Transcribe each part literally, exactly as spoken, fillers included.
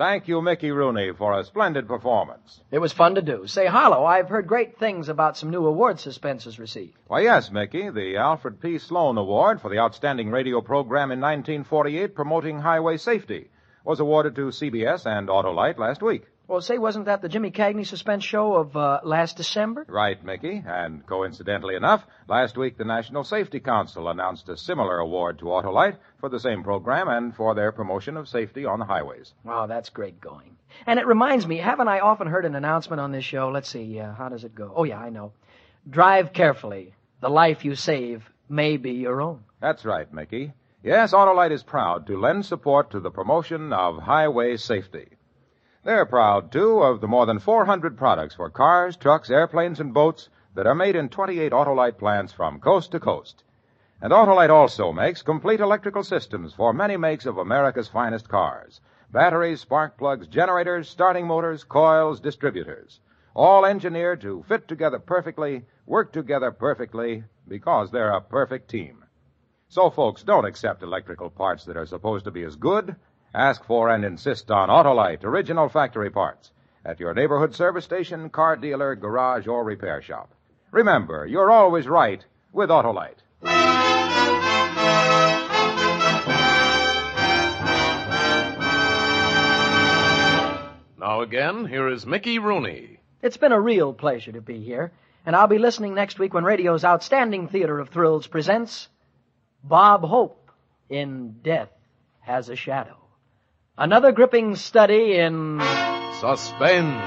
Thank you, Mickey Rooney, for a splendid performance. It was fun to do. Say, Harlow, I've heard great things about some new awards Suspense has received. Why, yes, Mickey. The Alfred P. Sloan Award for the outstanding radio program in nineteen forty-eight promoting highway safety was awarded to C B S and Autolite last week. Well, say, wasn't that the Jimmy Cagney Suspense show of uh, last December? Right, Mickey. And coincidentally enough, last week the National Safety Council announced a similar award to Autolite for the same program and for their promotion of safety on the highways. Wow, that's great going. And it reminds me, haven't I often heard an announcement on this show? Let's see, uh, how does it go? Oh, yeah, I know. Drive carefully. The life you save may be your own. That's right, Mickey. Yes, Autolite is proud to lend support to the promotion of highway safety. They're proud, too, of the more than four hundred products for cars, trucks, airplanes, and boats that are made in twenty-eight Autolite plants from coast to coast. And Autolite also makes complete electrical systems for many makes of America's finest cars. Batteries, spark plugs, generators, starting motors, coils, distributors. All engineered to fit together perfectly, work together perfectly, because they're a perfect team. So, folks, don't accept electrical parts that are supposed to be as good. Ask for and insist on Autolite original factory parts at your neighborhood service station, car dealer, garage, or repair shop. Remember, you're always right with Autolite. Now again, here is Mickey Rooney. It's been a real pleasure to be here, and I'll be listening next week when radio's outstanding theater of thrills presents Bob Hope in Death Has a Shadow. Another gripping study in Suspense.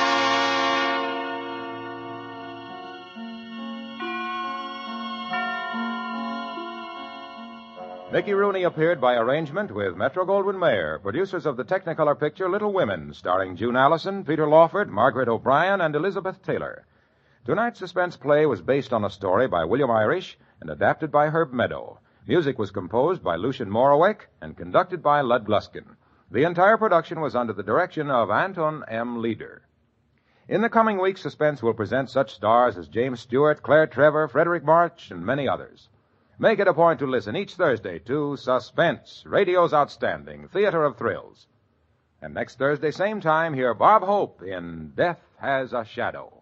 Mickey Rooney appeared by arrangement with Metro-Goldwyn-Mayer, producers of the Technicolor picture Little Women, starring June Allison, Peter Lawford, Margaret O'Brien, and Elizabeth Taylor. Tonight's suspense play was based on a story by William Irish and adapted by Herb Meadow. Music was composed by Lucien Moraweck and conducted by Lud Gluskin. The entire production was under the direction of Anton M. Leader. In the coming weeks, Suspense will present such stars as James Stewart, Claire Trevor, Frederick March, and many others. Make it a point to listen each Thursday to Suspense, radio's outstanding theater of thrills. And next Thursday, same time, hear Bob Hope in Death Has a Shadow.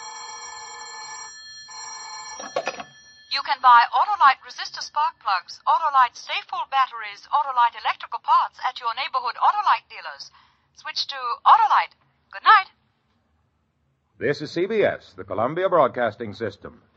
You can buy Autolite resistor spark plugs, Autolite safe-hold batteries, Autolite electrical parts at your neighborhood Autolite dealers. Switch to Autolite. Good night. This is C B S, the Columbia Broadcasting System.